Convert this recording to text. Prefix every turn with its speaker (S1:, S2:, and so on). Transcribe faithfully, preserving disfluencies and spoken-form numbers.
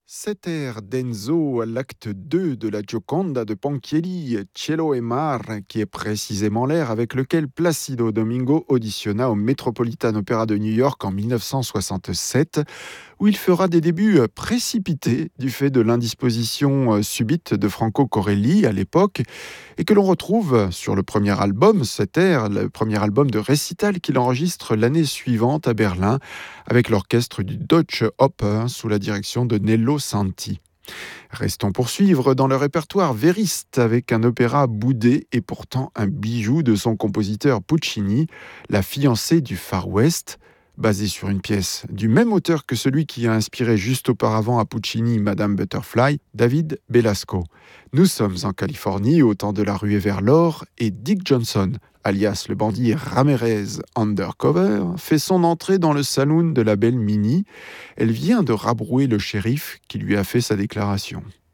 S1: Cet air d'Enzo à l'acte deux de la Gioconda de Ponchielli, Cielo e Mar, qui est précisément l'air avec lequel Placido Domingo auditionna au Metropolitan Opera de New York en mille neuf cent soixante-sept, où il fera des débuts précipités du fait de l'indisposition subite de Franco Corelli à l'époque, et que l'on retrouve sur le premier album, cet air, le premier album de récital qu'il enregistre l'année suivante à Berlin, avec l'orchestre du Deutsche Oper sous la direction de Nello Santi. Restons poursuivre dans le répertoire vériste avec un opéra boudé et pourtant un bijou de son compositeur Puccini, La fiancée du Far West, basé sur une pièce du même auteur que celui qui a inspiré juste auparavant à Puccini Madame Butterfly, David Belasco. Nous sommes en Californie, au temps de la ruée vers l'or, et Dick Johnson, alias le bandit Ramirez Undercover, fait son entrée dans le saloon de la belle Minnie. Elle vient de rabrouer le shérif qui lui a fait sa déclaration.